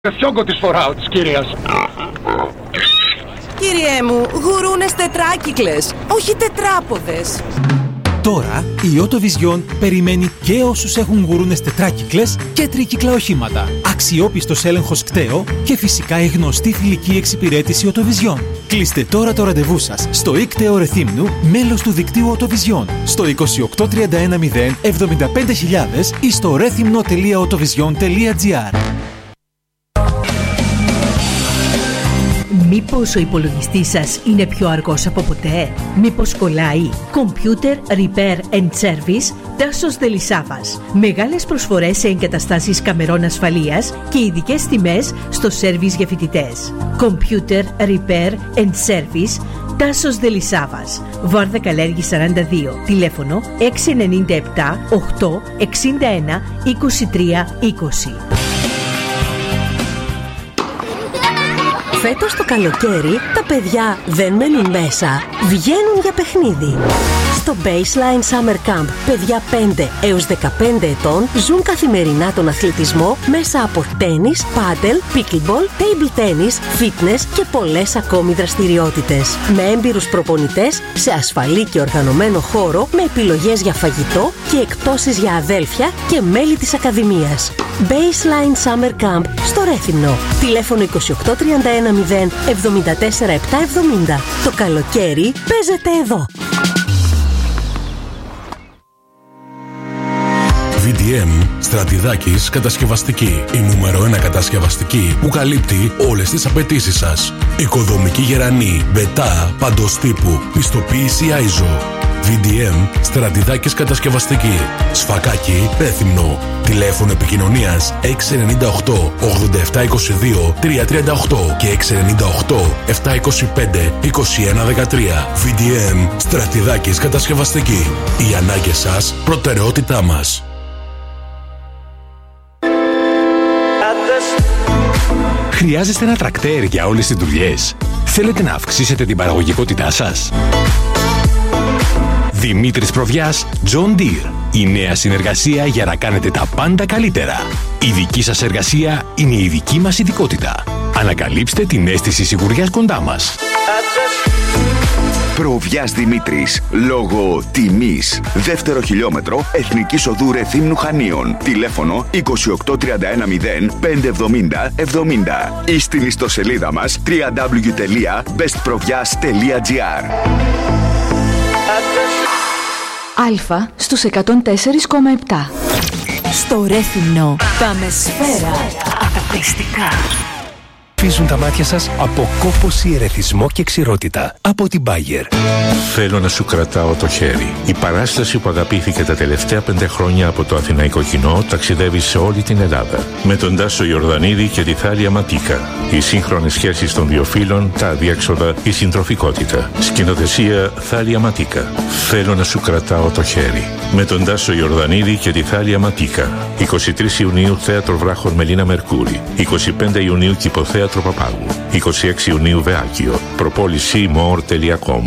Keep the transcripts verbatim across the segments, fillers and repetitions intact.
Φιόγκο της φοράω της κυρίας. Κυριέ μου, γουρούνες τετράκυκλες, όχι τετράποδες. Τώρα η Autovision περιμένει και όσους έχουν γουρούνες τετράκυκλες και τρίκυκλα οχήματα. Αξιόπιστος έλεγχος κταίο και φυσικά η γνωστή φιλική εξυπηρέτηση Autovision. Κλείστε τώρα το ραντεβού σας στο ΙΚΤΕΟ Ρεθύμνου, μέλος του δικτύου Autovision, στο είκοσι οκτώ τριάντα ένα μηδέν εβδομήντα πέντε χιλιάδες ή στο ρέθυμνο τελεία autovision τελεία gr. Μήπως ο υπολογιστής σας είναι πιο αργός από ποτέ? Μήπως κολλάει? Computer Repair and Service Τάσος Δελισάβας. Μεγάλες προσφορές σε εγκαταστάσεις καμερών ασφαλείας και ειδικές τιμές στο σέρβις για φοιτητές. Computer Repair and Service Τάσος Δελισάβας. Βάρδα Καλέργη σαράντα δύο. Τηλέφωνο έξι εννιά επτά οκτώ εξήντα ένα είκοσι τρία είκοσι. Φέτος το καλοκαίρι τα παιδιά δεν μένουν μέσα, βγαίνουν για παιχνίδι. Στο Baseline Summer Camp, παιδιά πέντε έως δεκαπέντε ετών ζουν καθημερινά τον αθλητισμό μέσα από τένις, πάντελ, pickleball, table tennis, fitness και πολλές ακόμη δραστηριότητες. Με έμπειρους προπονητές, σε ασφαλή και οργανωμένο χώρο, με επιλογές για φαγητό και εκπτώσεις για αδέλφια και μέλη της Ακαδημίας. Baseline Summer Camp στο Ρέθυμνο. Τηλέφωνο είκοσι οκτώ τριάντα ένα μηδέν εβδομήντα τέσσερα επτακόσια εβδομήντα. Το καλοκαίρι παίζεται εδώ. βι ντι εμ Στρατιδάκης Κατασκευαστική. Η νούμερο ένα κατασκευαστική που καλύπτει όλες τις απαιτήσεις σας. Οικοδομική γερανή, μπετά, παντός τύπου, πιστοποίηση άιζο. βι ντι εμ Στρατιδάκης Κατασκευαστική. Σφακάκι, Ρέθυμνο. Τηλέφωνο επικοινωνίας έξι εννιά οκτώ ογδόντα επτά είκοσι δύο τριακόσια τριάντα οκτώ και έξι εννιά οκτώ επτακόσια είκοσι πέντε είκοσι ένα δεκατρία. βι ντι εμ Στρατιδάκης Κατασκευαστική. Οι ανάγκες σας προτεραιότητά μας. Χρειάζεστε ένα τρακτέρ για όλες τις δουλειές? Θέλετε να αυξήσετε την παραγωγικότητά σας? Δημήτρης Προβιάς, John Deere. Η νέα συνεργασία για να κάνετε τα πάντα καλύτερα. Η δική σας εργασία είναι η δική μας ειδικότητα. Ανακαλύψτε την αίσθηση σιγουριάς κοντά μας. Προβιάς Δημήτρης. Λόγω τιμής. Δεύτερο χιλιόμετρο Εθνικής Οδού Ρεθύμνου Χανίων. Τηλέφωνο είκοσι οκτώ τριάντα ένα μηδέν πεντακόσια εβδομήντα εβδομήντα ή στην ιστοσελίδα μας double-u double-u double-u τελεία best provias τελεία gr. Αλφα στους εκατόν τέσσερα κόμμα επτά. Στο Ρέθυμνο πάμε σφαίρα αποκλειστικά. Φύζουν τα μάτια σας από κόπωση, ερεθισμό και ξηρότητα. Από την Bayer. Θέλω να σου κρατάω το χέρι. Η παράσταση που αγαπήθηκε τα τελευταία πέντε χρόνια από το αθηναϊκό κοινό ταξιδεύει σε όλη την Ελλάδα. Με τον Τάσο Ιορδανίδη και τη Θάλια Ματίκα. Οι σύγχρονες σχέσεις των δύο φύλων, τα αδιέξοδα, η συντροφικότητα. Σκηνοθεσία Θάλια Ματίκα. Θέλω να σου κρατάω το χέρι. Με τον Τάσο Ιορδανίδη και τη Θάλια Ματίκα. εικοστή τρίτη Ιουνίου Θέατρο Βράχων Μελίνα Μερκούρη. εικοστή πέμπτη Ιουνίου Κηποθέατρο Παπάγου. εικοστή έκτη Ιουνίου Βεάκιο. Προπόληση more τελεία com.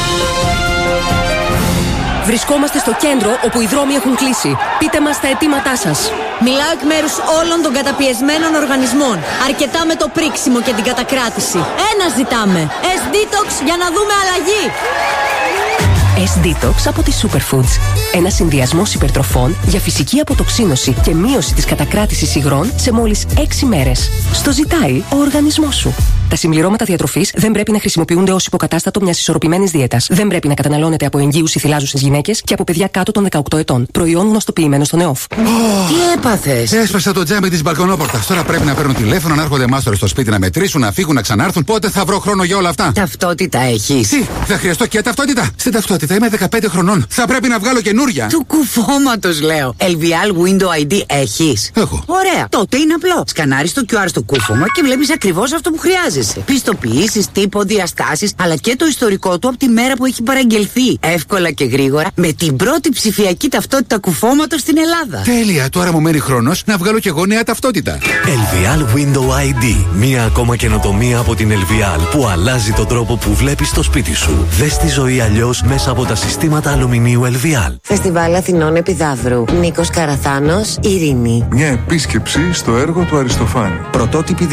Βρισκόμαστε στο κέντρο όπου οι δρόμοι έχουν κλείσει. Πείτε μας τα αιτήματά σας. Μιλάω εκ μέρους όλων των καταπιεσμένων οργανισμών. Αρκετά με το πρίξιμο και την κατακράτηση. Ένα ζητάμε. S-Detox για να δούμε αλλαγή. S-Detox από τη Superfoods. Ένα συνδυασμός υπερτροφών για φυσική αποτοξίνωση και μείωση της κατακράτησης υγρών σε μόλις έξι μέρες. Στο ζητάει ο οργανισμός σου. Τα συμπληρώματα διατροφής δεν πρέπει να χρησιμοποιούνται ως υποκατάστατο μιας ισορροπημένης δίαιτας. Δεν πρέπει να καταναλώνεται από εγγύους ή θυλάζουσες γυναίκες και από παιδιά κάτω των δεκαοκτώ ετών. Προϊόν γνωστοποιημένο στον ΕΟΦ. Oh, τι έπαθες? Έσπασα το τζάμι της μπαλκονόπορτας. Τώρα πρέπει να παίρνουν τηλέφωνο, να έρχονται μάστορες στο σπίτι να μετρήσουν, να φύγουν, να ξανάρθουν. Πότε θα βρω χρόνο για όλα αυτά? Ταυτότητα έχεις? Τι, θα χρειαστώ και ταυτότητα. Στην ταυτότητα είμαι δεκαπέντε χρονών. Θα πρέπει να βγάλω καινούρια. Του κουφώματος λέω. ελ βι ελ Window άι ντι έχεις? Έχω. Ωραία. Τότε είναι απλό. Σκανάρεις το κιου αρ στο κούφωμα και βλέπεις ακριβώς αυτό που χρειάζεσαι. φαντάζεσαι. Πιστοποιήσεις, τύπο, διαστάσεις, αλλά και το ιστορικό του από τη μέρα που έχει παραγγελθεί. Εύκολα και γρήγορα με την πρώτη ψηφιακή ταυτότητα κουφώματος στην Ελλάδα. Τέλεια, τώρα μου μένει χρόνος να βγάλω κι εγώ νέα ταυτότητα. Ελβιάλ Window άι ντι. Μία ακόμα καινοτομία από την Ελβιάλ που αλλάζει τον τρόπο που βλέπεις το σπίτι σου. Δες τη ζωή αλλιώς μέσα από τα συστήματα αλουμινίου Ελβιάλ. Φεστιβάλ Αθηνών Επιδαύρου. Νίκος Καραθάνος, Ειρήνη. Μια επίσκεψη στο έργο του Αριστοφάνη. Πρωτότυπη